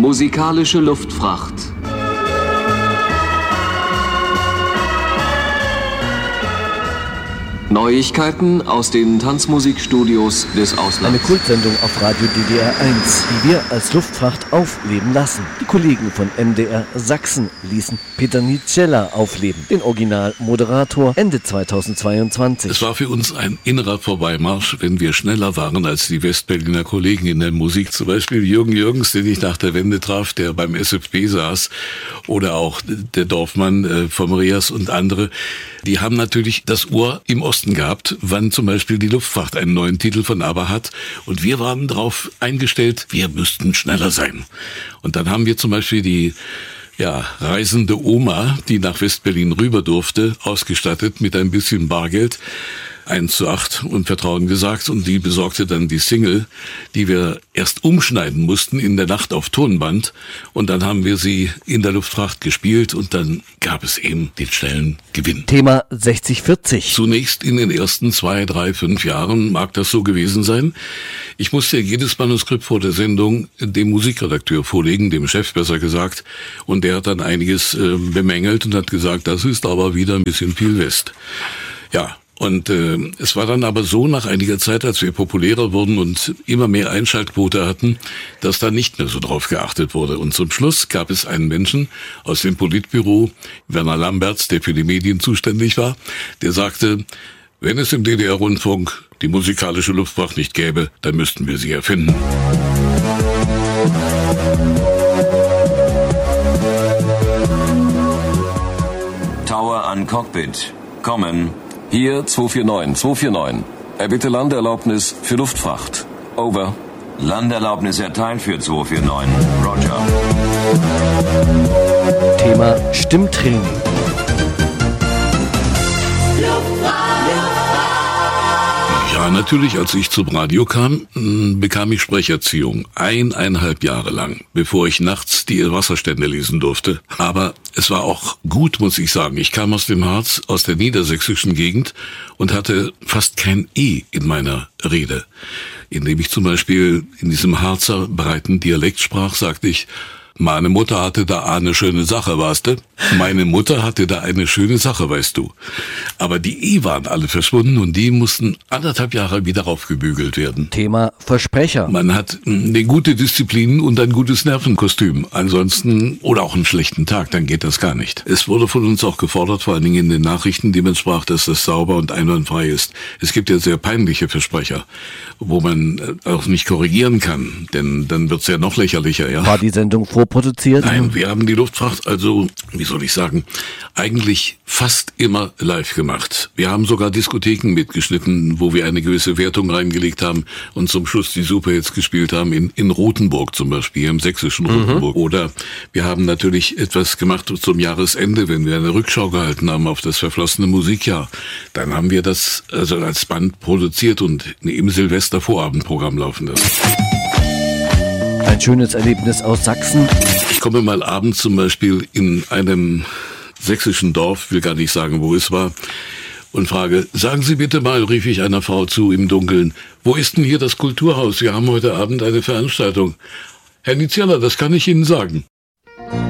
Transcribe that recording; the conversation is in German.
Musikalische Luftfracht. Neuigkeiten aus den Tanzmusikstudios des Auslands. Eine Kultsendung auf Radio DDR 1, die wir als Luftfracht aufleben lassen. Die Kollegen von MDR Sachsen ließen Peter Nicella aufleben, den Originalmoderator, Ende 2022. Es war für uns ein innerer Vorbeimarsch, wenn wir schneller waren als die Westberliner Kollegen in der Musik. Zum Beispiel Jürgen Jürgens, den ich nach der Wende traf, der beim SFB saß, oder auch der Dorfmann vom Reas und andere. Die haben natürlich das Ohr im Osten gehabt, wann zum Beispiel die Luftfracht einen neuen Titel von ABBA hat. Und wir waren darauf eingestellt, wir müssten schneller sein. Und dann haben wir zum Beispiel die reisende Oma, die nach Westberlin rüber durfte, ausgestattet mit ein bisschen Bargeld, 1:8 und Vertrauen gesagt, und die besorgte dann die Single, die wir erst umschneiden mussten in der Nacht auf Tonband, und dann haben wir sie in der Luftfracht gespielt und dann gab es eben den schnellen Gewinn. Thema 60/40. Zunächst in den ersten 2, 3, 5 Jahren mag das so gewesen sein. Ich musste jedes Manuskript vor der Sendung dem Musikredakteur vorlegen, dem Chef besser gesagt, und der hat dann einiges bemängelt und hat gesagt, das ist aber wieder ein bisschen viel West. Ja. Und es war dann aber so, nach einiger Zeit, als wir populärer wurden und immer mehr Einschaltquote hatten, dass da nicht mehr so drauf geachtet wurde. Und zum Schluss gab es einen Menschen aus dem Politbüro, Werner Lamberts, der für die Medien zuständig war, der sagte, wenn es im DDR-Rundfunk die musikalische Luftfracht nicht gäbe, dann müssten wir sie erfinden. Tower an Cockpit. Kommen. Hier 249. Erbitte Landeerlaubnis für Luftfracht. Over. Landeerlaubnis erteilt für 249. Roger. Thema Stimmtraining. Ja, natürlich, als ich zum Radio kam, bekam ich Sprecherziehung. 1,5 Jahre lang, bevor ich nachts die Wasserstände lesen durfte. Aber es war auch gut, muss ich sagen. Ich kam aus dem Harz, aus der niedersächsischen Gegend und hatte fast kein E in meiner Rede. Indem ich zum Beispiel in diesem Harzer breiten Dialekt sprach, sagte ich, meine Mutter hatte da eine schöne Sache, weißt du? Meine Mutter hatte da eine schöne Sache, weißt du. Aber die E waren alle verschwunden und die mussten 1,5 Jahre wieder aufgebügelt werden. Thema Versprecher. Man hat eine gute Disziplin und ein gutes Nervenkostüm. Ansonsten, oder auch einen schlechten Tag, dann geht das gar nicht. Es wurde von uns auch gefordert, vor allen Dingen in den Nachrichten, die man sprach, dass das sauber und einwandfrei ist. Es gibt ja sehr peinliche Versprecher, wo man auch nicht korrigieren kann, denn dann wird's ja noch lächerlicher, ja. War die Sendung vorproduziert? Nein, wir haben die Luftfracht also, wie soll ich sagen, eigentlich fast immer live gemacht. Wir haben sogar Diskotheken mitgeschnitten, wo wir eine gewisse Wertung reingelegt haben und zum Schluss die Superhits gespielt haben, in Rothenburg zum Beispiel, im sächsischen Rothenburg. Oder wir haben natürlich etwas gemacht zum Jahresende, wenn wir eine Rückschau gehalten haben auf das verflossene Musikjahr. Dann haben wir das also als Band produziert und im Silvestervorabendprogramm laufen lassen. Ein schönes Erlebnis aus Sachsen. Ich komme mal abends zum Beispiel in einem sächsischen Dorf, will gar nicht sagen, wo es war, und frage, sagen Sie bitte mal, rief ich einer Frau zu im Dunkeln, wo ist denn hier das Kulturhaus? Wir haben heute Abend eine Veranstaltung. Herr Nicella, das kann ich Ihnen sagen.